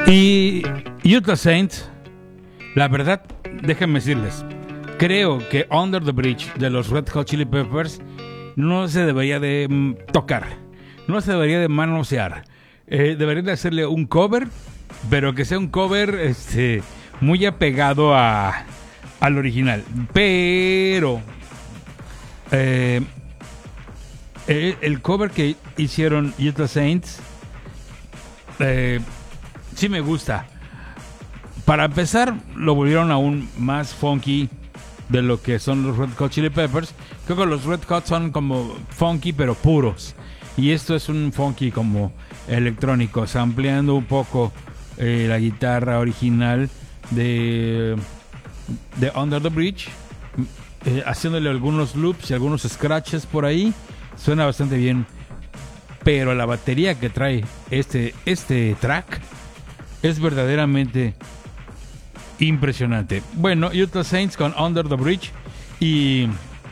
Y Utah Saints, la verdad, déjenme decirles, creo que Under the Bridge de los Red Hot Chili Peppers no se debería de tocar, no se debería de manosear. Deberían de hacerle un cover, pero que sea un cover muy apegado al original. Pero el cover que hicieron Utah Saints sí me gusta. Para empezar, lo volvieron aún más funky de lo que son los Red Hot Chili Peppers. Creo que los Red Hot son como funky pero puros, y esto es un funky como electrónico, ampliando un poco la guitarra original de Under the Bridge, haciéndole algunos loops y algunos scratches por ahí. Suena bastante bien, pero la batería que trae este track es verdaderamente impresionante. Bueno, Utah Saints con Under the Bridge, y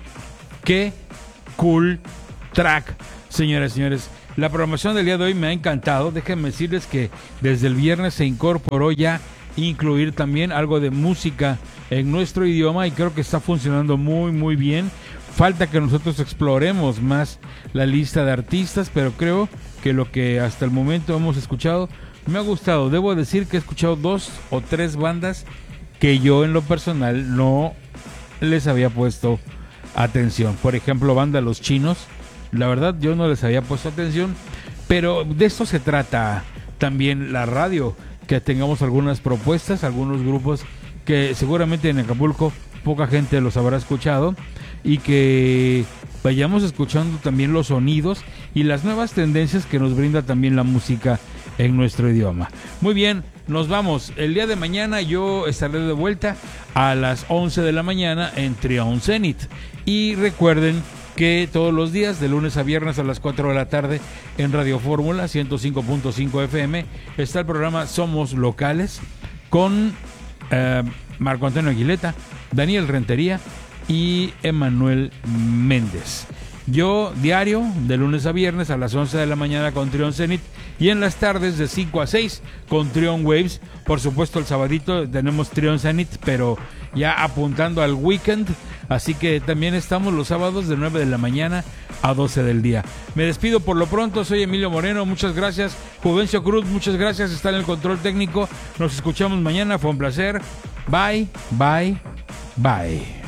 qué cool track, señoras y señores. La programación del día de hoy me ha encantado. Déjenme decirles que desde el viernes se incorporó ya incluir también algo de música en nuestro idioma, y creo que está funcionando muy muy bien. Falta que nosotros exploremos más la lista de artistas, pero creo que lo que hasta el momento hemos escuchado me ha gustado. Debo decir que he escuchado 2 o 3 bandas que yo en lo personal no les había puesto atención. Por ejemplo, banda Los Chinos. La verdad yo no les había puesto atención, pero de esto se trata también la radio, que tengamos algunas propuestas, algunos grupos que seguramente en Acapulco poca gente los habrá escuchado, y que vayamos escuchando también los sonidos y las nuevas tendencias que nos brinda también la música en nuestro idioma. Muy bien, nos vamos. El día de mañana yo estaré de vuelta a las 11 de la mañana en Trion Zenith. Y recuerden que todos los días, de lunes a viernes a las 4 de la tarde, en Radio Fórmula 105.5 FM, está el programa Somos Locales con Marco Antonio Aguileta, Daniel Rentería y Emanuel Méndez. Yo diario, de lunes a viernes a las 11 de la mañana con Trion Zenith, y en las tardes de 5 a 6 con Trion Waves. Por supuesto el sabadito tenemos Trion Zenith, pero ya apuntando al weekend, así que también estamos los sábados de 9 de la mañana a 12 del día. Me despido por lo pronto, soy Emilio Moreno, muchas gracias. Juvencio Cruz, muchas gracias, está en el control técnico. Nos escuchamos mañana, fue un placer. Bye, bye, bye.